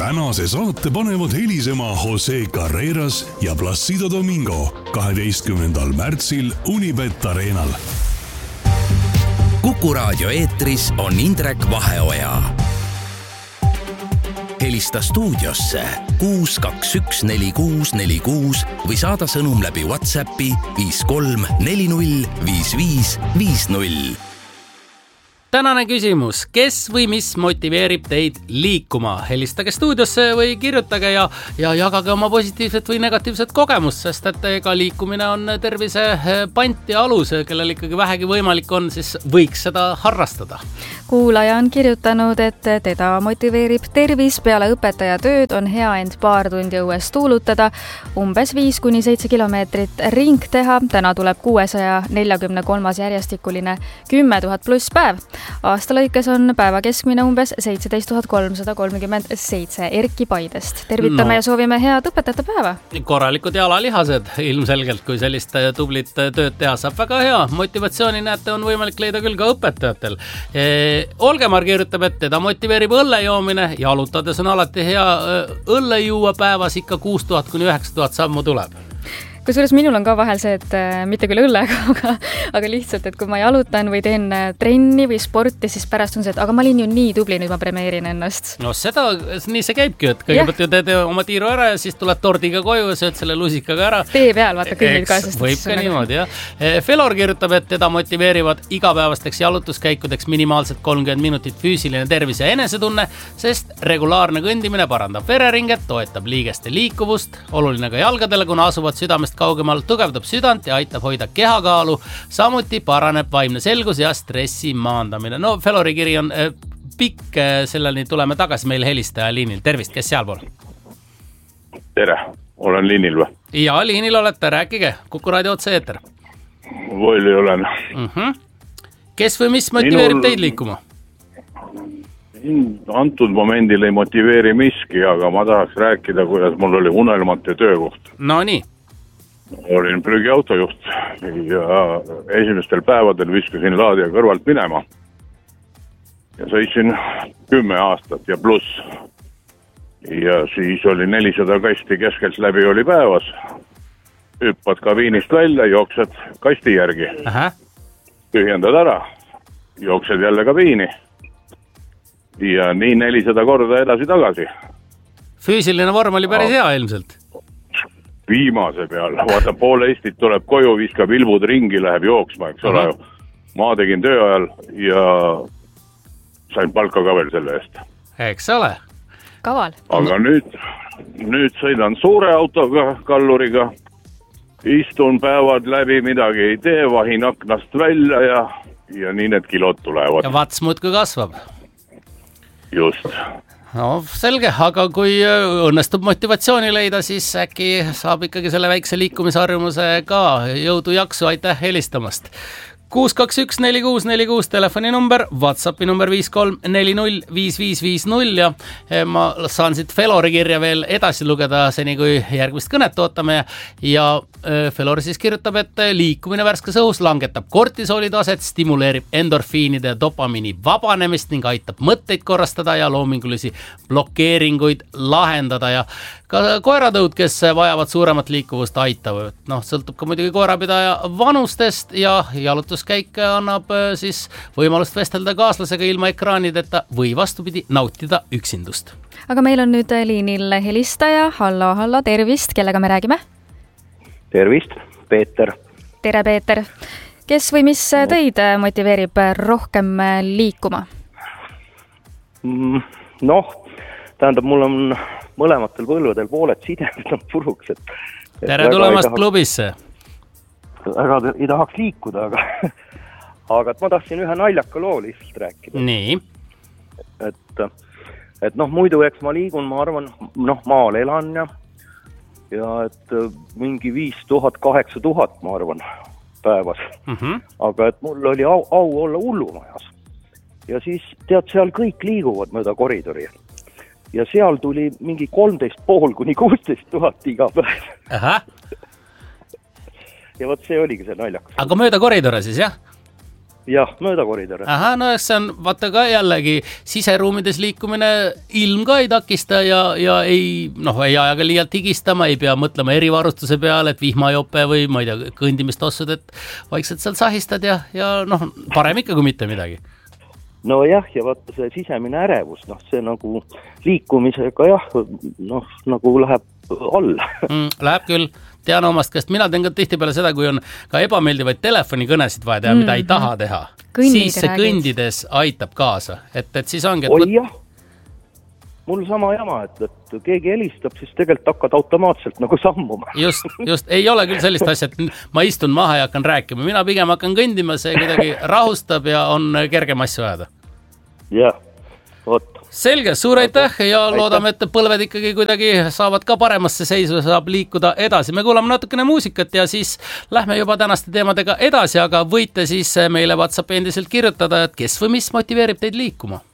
tänase saate panevad helisema Jose Carreras ja Placido Domingo 12. märtsil Unibet Arenal. Kuku Raadio eetris on Indrek Vaheoja. Helista stuudiosse 6214646 või saada sõnum läbi WhatsAppi 53405550. Tänane küsimus, kes või mis motiveerib teid liikuma? Helistage stuudiosse või kirjutage ja jagage oma positiivset või negatiivset kogemust, sest et ega liikumine on tervise pant ja alus, kellel ikkagi vähegi võimalik on, siis võiks seda harrastada. Kuulaja on kirjutanud, et teda motiveerib tervis, peale õpetaja tööd on hea end paar tundi õues tuulutada, umbes 5-7 kilomeetrit ring teha, täna tuleb 643 järjestikuline 10 000 pluss päev. Aasta lõikes on päeva keskmine umbes 17 337 Erki Paidest. Tervitame ja soovime head õpetajate päeva. Korralikud jalalihased ilmselgelt, kui sellist tublit tööd teha saab. Väga hea, motivatsiooni näete on võimalik leida küll ka õpetajatel. Olgemar kirjutab, et teda motiveerib õlle joomine. Jalutades on alati hea õlle juua, päevas ikka 6000-9000 sammu tuleb. Kusjuures minul on ka vahel see, et mitte küll õllega, aga lihtsalt, et kui ma jalutan või teen trenni või sporti, siis pärast on see, et aga ma olin ju nii tubli, nüüd ma premeerin ennast. No seda, nii see käibki, et kõigepealt ju teed oma tiiru ära ja siis tuled tordiga koju ja sööd selle lusikaga ära. Tee peal, vaata kõigil kaasast. Võib ka niimoodi, jah. Felor kirjutab, et teda motiveerivad igapäevasteks jalutuskäikudeks minimaalselt 30 minutit füüsiline tervis ja enesetunne, sest regulaarne kõndimine parandab vereringet, toetab liigeste liikuvust, oluline ka jalgadele, kuna asuvad südamest kaugemal, tugevdab südant ja aitab hoida kehakaalu. Samuti paraneb vaimne selgus ja stressi maandamine. No, Felori kiri on pikk, selleni tuleme tagasi meil helistaja liinil. Tervist, kes sealpool? Tere, olen liinil või? Ja, liinil olete, rääkige. Kuku Raadio otse eeter. Võili olen. Kes või mis motiveerib teid liikuma? Antud momendil ei motiveeri miski, aga ma tahaks rääkida, kuidas mul oli unelmate töökoht. No nii. Olin prügiautojuht ja esimestel päevadel viskasin laadija kõrvalt minema. Ja sõitsin 10 aastat ja pluss. Ja siis oli 400 kasti keskelt läbi oli päevas. Hüppad kabiinist välja, jooksed kasti järgi. Tühjendad ära, jooksed jälle kabiini. Ja nii 400 korda edasi-tagasi. Füüsiline vorm oli päris hea ilmselt. Viimase peal, vaata pool Eestit tuleb koju, viskab ilmud ringi, läheb jooksma, eks ole. Ma tegin töö ajal ja sain palka ka veel selle eest. Eks ole. Kaval. Aga nüüd sõidan suure autoga, kalluriga, istun päevad läbi, midagi ei tee, vahin aknast välja ja nii need kilod tulevad. Ja vats muudkui kasvab. Just. No selge, aga kui õnnestub motivatsiooni leida, siis äkki saab ikkagi selle väikse liikumisharjumuse ka jõudu jaksu, aitäh helistamast. 6214646 telefoni number, WhatsAppi number 53405550 ja ma saan siit Felori kirja veel edasi lugeda seni, kui järgmist kõnet ootame ja Felor siis kirjutab, et liikumine värskes õhus langetab kortisooli taset, stimuleerib endorfiinide ja dopamiini vabanemist ning aitab mõtteid korrastada ja loomingulisi blokeeringuid lahendada ja ka koeratõud, kes vajavad suuremat liikuvust, aitavad. No, sõltub ka muidugi koerapidaja vanustest ja jalutuskäik annab siis võimalust vestelda kaaslasega ilma ekraanideta või vastupidi nautida üksindust. Aga meil on nüüd liinil helistaja. Hallo, tervist, kellega me räägime? Tervist, Peeter. Tere, Peeter. Kes või mis teid motiveerib rohkem liikuma? Noh, tähendab, mul on mõlematel põlvedel pooled sidemed on puruks. Tere tulemast klubisse. Väga ei tahaks liikuda, aga ma tahtsin ühe naljaka loo lihtsalt rääkida. Nii. Et muidu eks ma liigun, ma arvan, maal elan ja et mingi 5000-8000 ma arvan päevas. Aga et mul oli au olla hullumajas. Ja siis tead, seal kõik liiguvad mööda koridori. Ja seal tuli mingi 13,5 kuni 16,000 iga päev. Ja võt see oligi see naljakas. Aga mööda koridore siis, jah? jah, mööda koridore. Aha, no see on vaata ka jällegi siseruumides liikumine, ilm ka ei takista ja ei aja ka liialt higistama, ei pea mõtlema erivarustuse peale, et vihmajope või ma ei tea, kõndimist ossud, et vaikselt seal sahistad ja parem ikka kui mitte midagi. No jah, ja vaata see sisemine ärevus, see nagu liikumisega nagu läheb alla. Läheb küll, tean omast käest, mina teen ka tihtipeale seda, kui on ka ebameeldivaid telefonikõnesid vaja teha, mida ei taha teha, siis see kõndides aitab kaasa, et siis ongi... Oi jah, mul sama jama, et keegi helistab, siis tegelikult hakkad automaatselt nagu sammuma. Just, ei ole küll sellist asja, et ma istun maha ja hakkan rääkima, mina pigem hakkan kõndima, see kuidagi rahustab ja on kergem asju ajada. Jah, vot. Selge, suur aitäh ja loodame, et põlved ikkagi kuidagi saavad ka paremasse seisu, saab liikuda edasi. Me kuulame natukene muusikat ja siis lähme juba tänaste teemadega edasi, aga võite siis meile WhatsAppi endiselt kirjutada, et kes või mis motiveerib teid liikuma.